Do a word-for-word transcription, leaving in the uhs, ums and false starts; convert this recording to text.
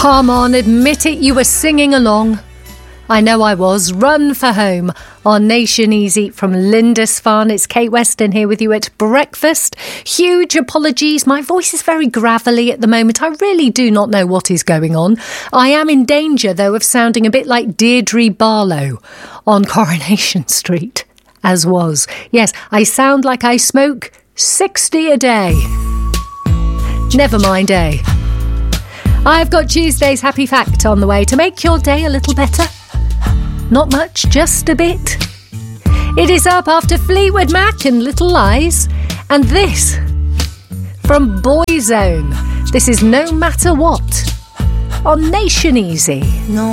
Come on, admit it, you were singing along. I know I was. Run for home on Nation Easy from Lindisfarne. It's Kate Weston here with you at breakfast. Huge apologies. My voice is very gravelly at the moment. I really do not know what is going on. I am in danger, though, of sounding a bit like Deirdre Barlow on Coronation Street, as was. Yes, I sound like I smoke sixty a day. Never mind, eh? I've got Tuesday's Happy Fact on the way to make your day a little better. Not much, just a bit. It is up after Fleetwood Mac and Little Lies. And this, from Boyzone. This is No Matter What on Nation Easy. No